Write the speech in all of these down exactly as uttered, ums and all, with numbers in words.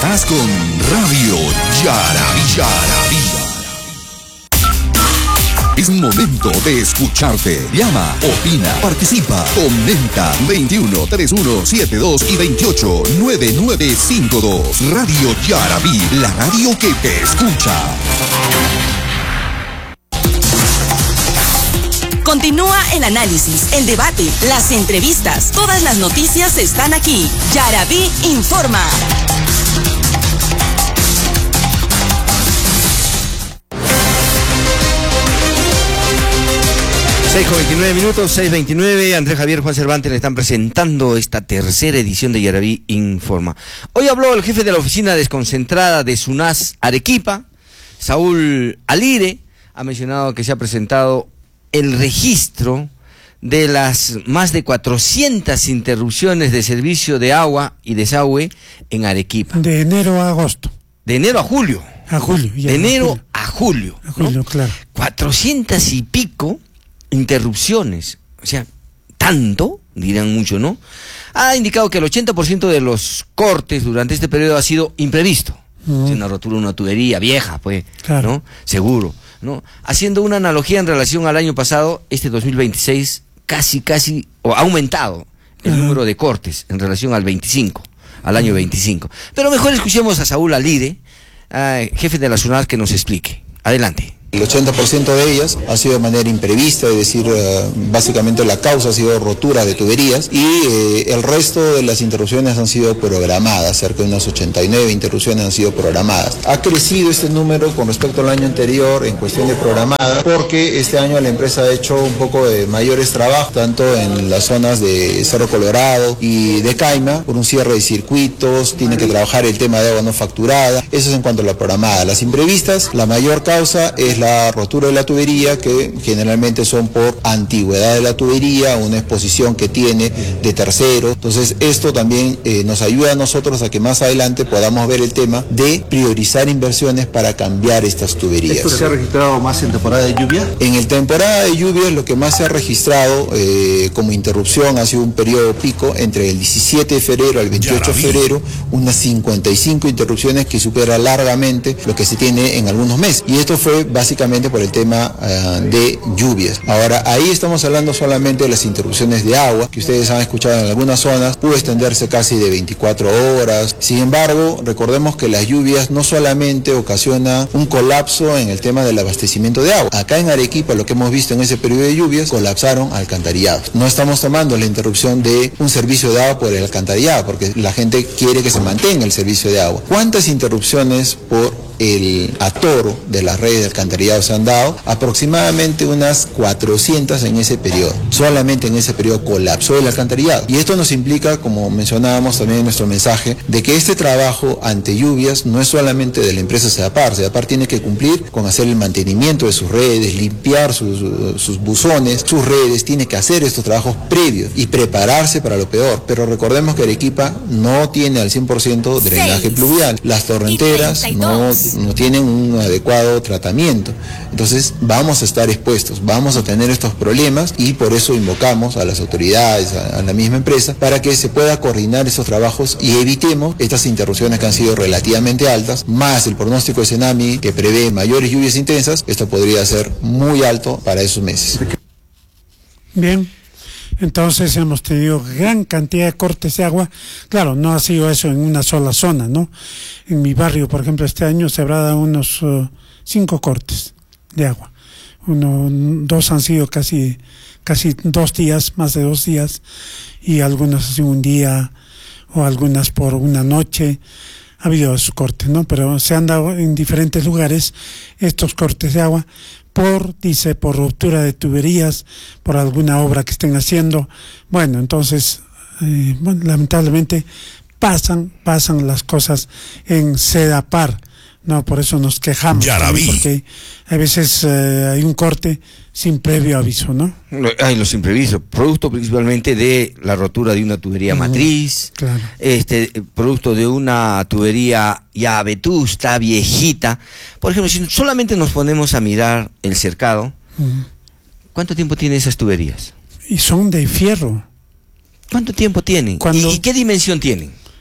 Estás con Radio Yarabí. Yarabí. Es momento de escucharte. Llama, opina, participa, comenta. veintiuno, treinta y uno, setenta y dos y veintiocho, noventa y nueve cincuenta y dos. Radio Yarabí, la radio que te escucha. Continúa el análisis, el debate, las entrevistas. Todas las noticias están aquí. Yarabí informa. seis con veintinueve minutos, seis veintinueve. Andrés Javier, Juan Cervantes le están presentando esta tercera edición de Yarabí Informa. Hoy habló el jefe de la oficina desconcentrada de SUNAS Arequipa, Saúl Alire. Ha mencionado que se ha presentado el registro de las más de cuatrocientas interrupciones de servicio de agua y desagüe en Arequipa. De enero a agosto. De enero a julio. A julio. Ya, de enero julio. a julio. A julio, ¿no? Claro. Cuatrocientas y pico interrupciones. O sea, tanto, dirán mucho, ¿no? Ha indicado que el ochenta por ciento de los cortes durante este periodo ha sido imprevisto. Uh-huh. Es una rotura de una tubería vieja, pues, claro. ¿No? Seguro. ¿No? Haciendo una analogía en relación al año pasado, este dos mil veintiséis casi, casi, o ha aumentado el uh-huh. número de cortes en relación al veinticinco, al año veinticinco. Pero mejor escuchemos a Saúl Alire, uh, jefe de la SUNAS, que nos explique. Adelante. El ochenta por ciento de ellas ha sido de manera imprevista, es decir, uh, básicamente la causa ha sido rotura de tuberías y eh, el resto de las interrupciones han sido programadas, cerca de unas ochenta y nueve interrupciones han sido programadas. Ha crecido este número con respecto al año anterior en cuestión de programada, porque este año la empresa ha hecho un poco de mayores trabajos, tanto en las zonas de Cerro Colorado y de Caima, por un cierre de circuitos, tiene que trabajar el tema de agua no facturada, eso es en cuanto a la programada. Las imprevistas, la mayor causa es la rotura de la tubería, que generalmente son por antigüedad de la tubería, una exposición que tiene de terceros. Entonces esto también eh, nos ayuda a nosotros a que más adelante podamos ver el tema de priorizar inversiones para cambiar estas tuberías. ¿Esto se ha registrado más en temporada de lluvia? En el temporada de lluvia lo que más se ha registrado eh, como interrupción ha sido un periodo pico entre el diecisiete de febrero al veintiocho de febrero, unas cincuenta y cinco interrupciones que supera largamente lo que se tiene en algunos meses. Y esto fue básicamente básicamente por el tema uh, de lluvias. Ahora, ahí estamos hablando solamente de las interrupciones de agua, que ustedes han escuchado en algunas zonas, pudo extenderse casi de veinticuatro horas. Sin embargo, recordemos que las lluvias no solamente ocasionan un colapso en el tema del abastecimiento de agua. Acá en Arequipa, lo que hemos visto en ese periodo de lluvias, colapsaron alcantarillados. No estamos tomando la interrupción de un servicio de agua por el alcantarillado, porque la gente quiere que se mantenga el servicio de agua. ¿Cuántas interrupciones por el atoro de las redes de alcantarillado se han dado? Aproximadamente unas cuatrocientas en ese periodo. Solamente en ese periodo colapsó el alcantarillado. Y esto nos implica, como mencionábamos también en nuestro mensaje, de que este trabajo ante lluvias no es solamente de la empresa Sedapar. Sedapar tiene que cumplir con hacer el mantenimiento de sus redes, limpiar sus, sus buzones, sus redes, tiene que hacer estos trabajos previos y prepararse para lo peor. Pero recordemos que Arequipa no tiene al cien por ciento drenaje pluvial. Las torrenteras no no tienen un adecuado tratamiento. Entonces vamos a estar expuestos, vamos a tener estos problemas y por eso invocamos a las autoridades, a, a la misma empresa, para que se pueda coordinar esos trabajos y evitemos estas interrupciones que han sido relativamente altas, más el pronóstico de Senami que prevé mayores lluvias intensas. Esto podría ser muy alto para esos meses. Bien. Entonces hemos tenido gran cantidad de cortes de agua. Claro, no ha sido eso en una sola zona, ¿no? En mi barrio, por ejemplo, este año se habrá dado unos uh, cinco cortes de agua. Uno, dos han sido casi, casi dos días, más de dos días, y algunos hace un día o algunas por una noche. Ha habido esos cortes, ¿no? Pero se han dado en diferentes lugares estos cortes de agua. Por, dice, por ruptura de tuberías, por alguna obra que estén haciendo. Bueno, entonces, eh, bueno, lamentablemente pasan, pasan las cosas en Sedapar, ¿no? Por eso nos quejamos, ¿no? Porque a veces eh, hay un corte sin previo aviso, ¿no? Hay los imprevistos, producto principalmente de la rotura de una tubería uh-huh. matriz, claro. este producto de una tubería ya vetusta, viejita. Por ejemplo, si solamente nos ponemos a mirar el cercado, uh-huh. ¿cuánto tiempo tienen esas tuberías? Y son de fierro. ¿Cuánto tiempo tienen? Cuando... ¿Y, ¿Y qué dimensión tienen?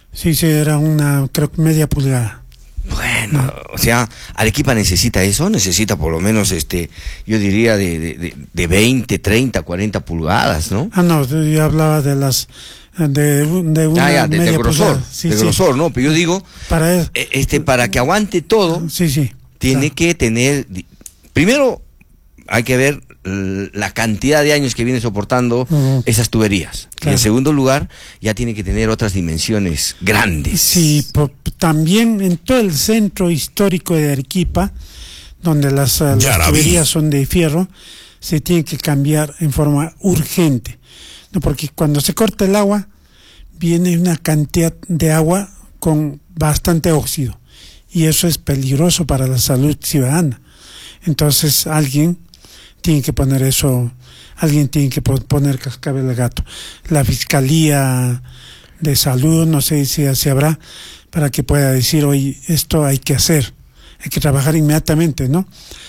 Sí, sí, era una, creo que media pulgada. Bueno, no. O sea, Arequipa necesita eso, necesita por lo menos, este, yo diría de, de, de veinte, treinta, cuarenta pulgadas, ¿no? Ah, no, yo hablaba de las, de, de una ah, ya, de, media de grosor, pulgada. Sí, de sí. grosor, ¿no? Pero yo digo, para eso, este, para que aguante todo, sí, sí, tiene claro. que tener, primero hay que ver la cantidad de años que viene soportando uh-huh. esas tuberías. Claro. Y en segundo lugar, ya tiene que tener otras dimensiones grandes. Sí, por, también en todo el centro histórico de Arequipa, donde las, las tuberías son de fierro, se tiene que cambiar en forma urgente, ¿no? Porque cuando se corta el agua, viene una cantidad de agua con bastante óxido, y eso es peligroso para la salud ciudadana. Entonces alguien tiene que poner eso, alguien tiene que poner cascabel al gato. La Fiscalía de Salud, no sé si así habrá, para que pueda decir, oye, esto hay que hacer, hay que trabajar inmediatamente, ¿no?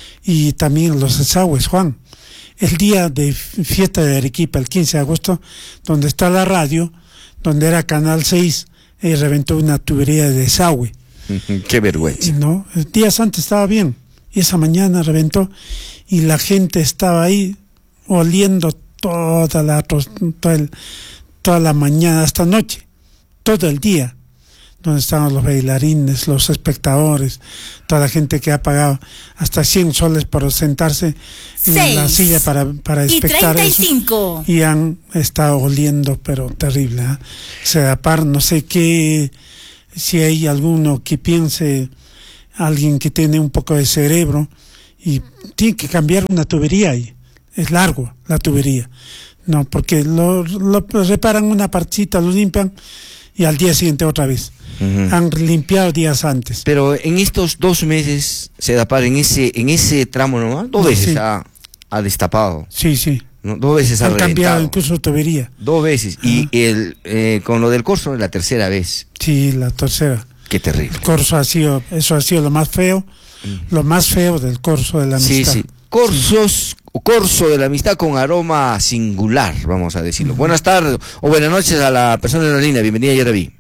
Y también los desagües, Juan. El día de fiesta de Arequipa, el quince de agosto, donde está la radio, donde era Canal seis, eh, reventó una tubería de desagüe. Qué vergüenza. ¿No? Días antes estaba bien, y esa mañana reventó, y la gente estaba ahí oliendo toda la toda, el, toda la mañana hasta noche, todo el día, donde estaban los bailarines, los espectadores, toda la gente que ha pagado hasta cien soles por sentarse en Seis la silla para, para espectar y treinta y cinco. Eso, y han estado oliendo, pero terrible, ¿eh? Sedapar, no sé qué, si hay alguno que piense, alguien que tiene un poco de cerebro, y tiene que cambiar una tubería ahí. Es largo la tubería, no, porque lo, lo reparan una partecita, lo limpian y al día siguiente otra vez. Uh-huh. Han limpiado días antes. Pero en estos dos meses, Sedapar, en ese en ese tramo nomás, dos veces sí. ha, ha destapado. Sí, sí. ¿No? Dos veces ha Han reventado. cambiado incluso tubería. Dos veces. Uh-huh. Y el eh, con lo del Corso, la tercera vez. Sí, la tercera. Qué terrible. El Corso ha sido, eso ha sido lo más feo. Lo más feo del Corso de la Amistad. Sí, sí. Corsos, Corso de la Amistad con aroma singular, vamos a decirlo. Uh-huh. Buenas tardes o buenas noches a la persona de la línea. Bienvenida, Yaraví.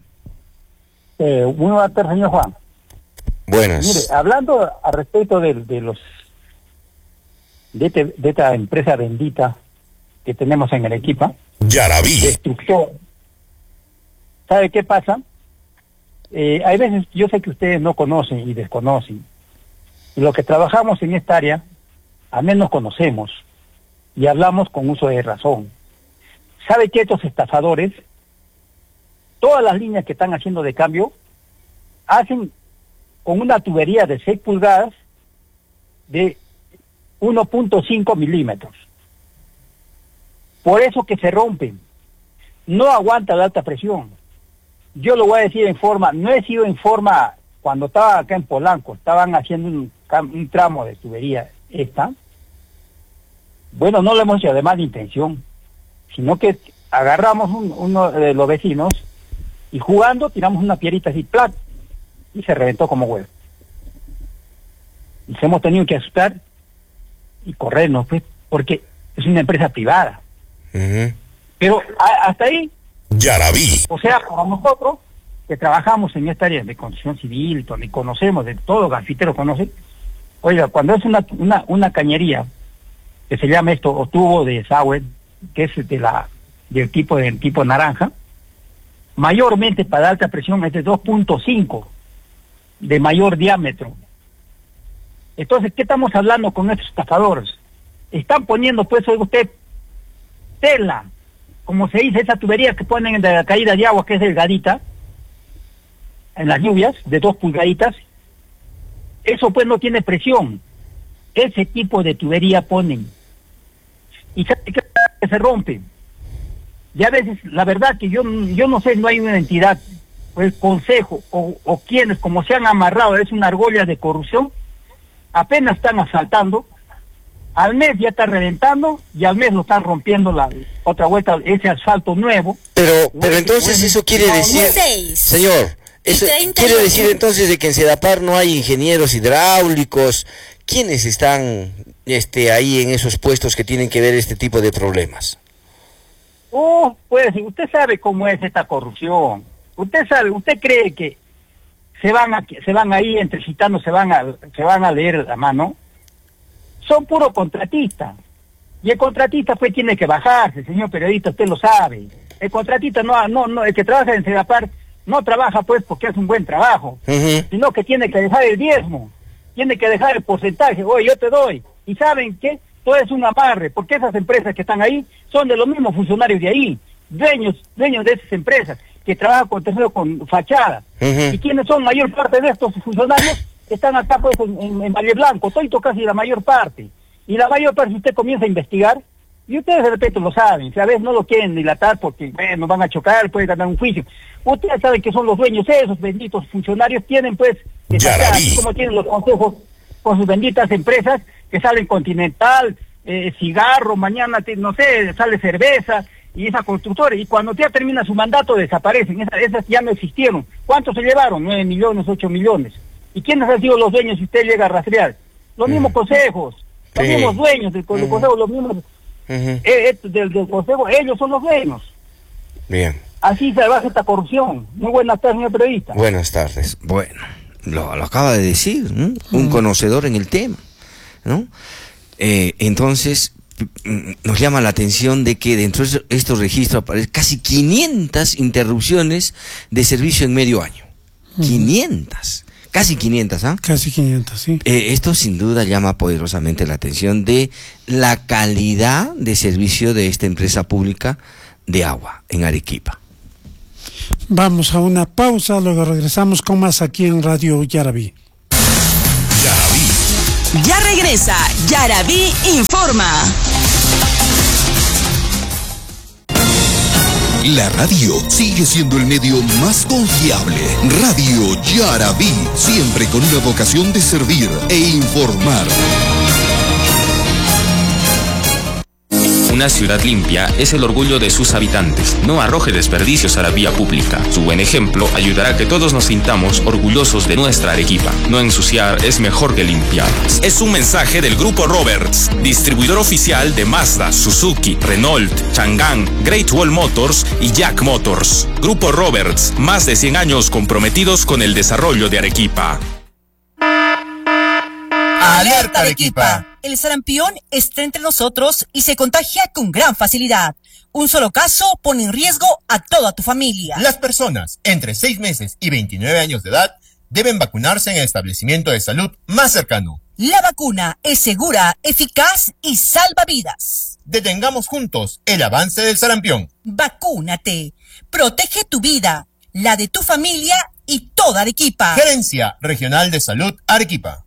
Eh, muy buenas tardes, señor Juan. Buenas. Mire, hablando a respecto de, de los de, este, de esta empresa bendita que tenemos en Arequipa, Yaraví. Destructor. ¿Sabe qué pasa? Eh, hay veces, yo sé que ustedes no conocen y desconocen. Y los que trabajamos en esta área, al menos conocemos y hablamos con uso de razón. ¿Sabe que estos estafadores, todas las líneas que están haciendo de cambio, hacen con una tubería de seis pulgadas de uno punto cinco milímetros? Por eso que se rompen. No aguanta la alta presión. Yo lo voy a decir en forma, no he sido en forma, cuando estaba acá en Polanco, estaban haciendo un, un tramo de tubería esta. Bueno, no lo hemos hecho de mala intención, sino que agarramos un, uno de los vecinos y jugando tiramos una piedrita así, ¡plat! Y se reventó como huevo. Nos hemos tenido que asustar y corrernos, pues, porque es una empresa privada. Uh-huh. Pero a, hasta ahí, Yaraví. O sea, para nosotros, que trabajamos en esta área de construcción civil, donde conocemos, de todo grafitero conoce, oiga, cuando es una, una, una cañería, que se llama esto, o tubo de desagüe, que es de la, del tipo, del tipo naranja, mayormente para alta presión es de dos punto cinco, de mayor diámetro. Entonces, ¿qué estamos hablando con estos estafadores? Están poniendo, pues, oiga usted, tela, como se dice, esa tubería que ponen de la caída de agua, que es delgadita, en las lluvias, de dos pulgaditas, eso pues no tiene presión. Ese tipo de tubería ponen. Y que se rompe. Y a veces, la verdad que yo, yo no sé, no hay una entidad, o el consejo, o, o quienes, como se han amarrado, es una argolla de corrupción, apenas están asaltando, al mes ya está reventando y al mes lo están rompiendo la otra vuelta, ese asfalto nuevo. Pero pero entonces eso quiere decir, señor, eso quiere decir entonces de que en Sedapar no hay ingenieros hidráulicos. ¿Quiénes están este ahí en esos puestos que tienen que ver este tipo de problemas? Oh, pues usted sabe cómo es esta corrupción. usted sabe, usted cree que se van a, se van ahí entre gitanos, se van a, se van a leer la mano. Son puros contratistas. Y el contratista pues tiene que bajarse, señor periodista, usted lo sabe. El contratista no, no, no, el que trabaja en Sedapar no trabaja pues porque hace un buen trabajo, uh-huh. sino que tiene que dejar el diezmo, tiene que dejar el porcentaje, oye, yo te doy. Y ¿saben qué? Todo es un amarre, porque esas empresas que están ahí son de los mismos funcionarios de ahí, dueños, dueños de esas empresas, que trabajan con terceros con fachada. Uh-huh. ¿Y quiénes son mayor parte de estos funcionarios? Están acá pues en, en, en Valle Blanco, todo casi la mayor parte. Y la mayor parte, si usted comienza a investigar, y ustedes de repente lo saben, si a veces no lo quieren dilatar porque, bueno, van a chocar, puede ganar un juicio. Ustedes saben que son los dueños, esos benditos funcionarios tienen pues, así como tienen los consejos con sus benditas empresas, que salen Continental, eh, cigarro, mañana, no sé, sale cerveza, y esa constructora, y cuando ya termina su mandato desaparecen, esas, esas ya no existieron. ¿Cuántos se llevaron? Nueve millones, ocho millones. ¿Y quiénes han sido los dueños si usted llega a rastrear? Los mm. mismos consejos, los sí. mismos dueños del, del uh-huh. consejo, los mismos uh-huh. eh, eh, del, del consejo, ellos son los dueños. Bien. Así se baja esta corrupción. Muy buenas tardes, señor periodista. Buenas tardes. Bueno, lo, lo acaba de decir, ¿no? Un uh-huh. conocedor en el tema, ¿no? Eh, entonces, nos llama la atención de que dentro de estos registros aparecen casi quinientas interrupciones de servicio en medio año. Uh-huh. quinientas. Casi quinientas, ¿ah? ¿eh? Casi quinientas, sí. Eh, esto sin duda llama poderosamente la atención de la calidad de servicio de esta empresa pública de agua en Arequipa. Vamos a una pausa, luego regresamos con más aquí en Radio Yarabí. Yarabí. Ya regresa Yarabí Informa. La radio sigue siendo el medio más confiable. Radio Yarabí, siempre con una vocación de servir e informar. Una ciudad limpia es el orgullo de sus habitantes. No arroje desperdicios a la vía pública. Su buen ejemplo ayudará a que todos nos sintamos orgullosos de nuestra Arequipa. No ensuciar es mejor que limpiar. Es un mensaje del Grupo Roberts, distribuidor oficial de Mazda, Suzuki, Renault, Chang'an, Great Wall Motors y Jack Motors. Grupo Roberts, más de cien años comprometidos con el desarrollo de Arequipa. ¡Alerta Arequipa! El sarampión está entre nosotros y se contagia con gran facilidad. Un solo caso pone en riesgo a toda tu familia. Las personas entre seis meses y veintinueve años de edad deben vacunarse en el establecimiento de salud más cercano. La vacuna es segura, eficaz y salva vidas. Detengamos juntos el avance del sarampión. Vacúnate. Protege tu vida, la de tu familia y toda Arequipa. Gerencia Regional de Salud Arequipa.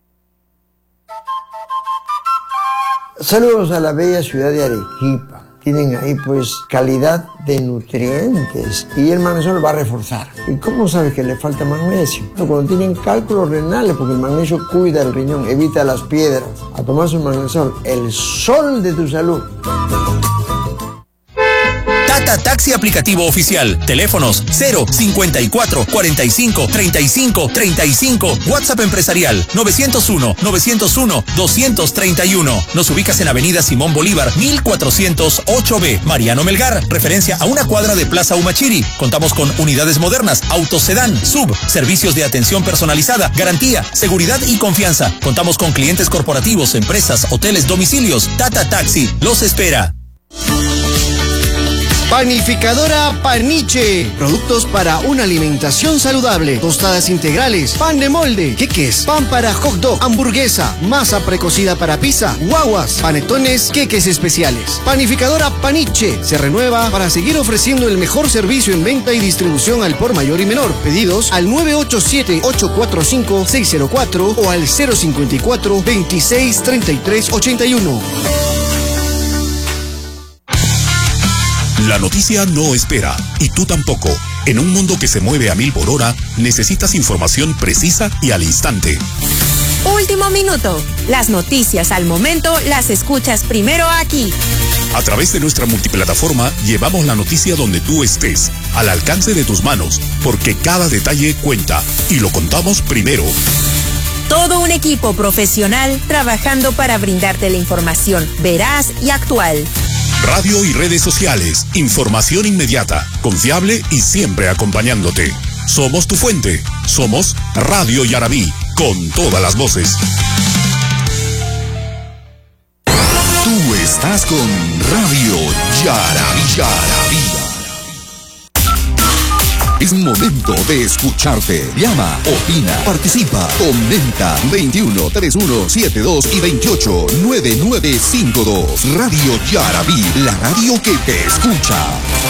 Saludos a la bella ciudad de Arequipa. Tienen ahí pues calidad de nutrientes y el magnesio lo va a reforzar. ¿Y cómo sabes que le falta magnesio? Cuando tienen cálculos renales, porque el magnesio cuida el riñón, evita las piedras. A tomar su magnesio, el sol de tu salud. Tata Taxi aplicativo oficial. Teléfonos cero cincuenta y cuatro, cuarenta y cinco, treinta y cinco, treinta y cinco. WhatsApp empresarial novecientos uno, novecientos uno, doscientos treinta y uno. Nos ubicas en Avenida Simón Bolívar, mil cuatrocientos ocho B. Mariano Melgar, referencia a una cuadra de Plaza Humachiri. Contamos con unidades modernas, autos sedán, sub, servicios de atención personalizada, garantía, seguridad y confianza. Contamos con clientes corporativos, empresas, hoteles, domicilios. Tata Taxi los espera. Panificadora Paniche. Productos para una alimentación saludable. Tostadas integrales, pan de molde, queques, pan para hot dog, hamburguesa, masa precocida para pizza, guaguas, panetones, queques especiales. Panificadora Paniche se renueva para seguir ofreciendo el mejor servicio en venta y distribución al por mayor y menor. Pedidos al nueve ocho siete, ocho cuatro cinco, seis cero cuatro o al cero cincuenta y cuatro, veintiséis, treinta y tres, ochenta y uno. La noticia no espera, y tú tampoco. En un mundo que se mueve a mil por hora, necesitas información precisa y al instante. Último minuto. Las noticias al momento las escuchas primero aquí. A través de nuestra multiplataforma, llevamos la noticia donde tú estés, al alcance de tus manos, porque cada detalle cuenta, y lo contamos primero. Todo un equipo profesional trabajando para brindarte la información veraz y actual. Radio y redes sociales. Información inmediata, confiable y siempre acompañándote. Somos tu fuente. Somos Radio Yarabí, con todas las voces. Tú estás con Radio Yarabí. Yarabí. Es momento de escucharte. Llama, opina, participa, comenta. veintiuno, treinta y uno, setenta y dos y veintiocho, noventa y nueve cincuenta y dos. Radio Yarabí, la radio que te escucha.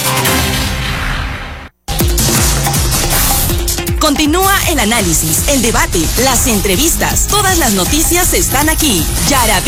Continúa el análisis, el debate, las entrevistas. Todas las noticias están aquí. Yarabí.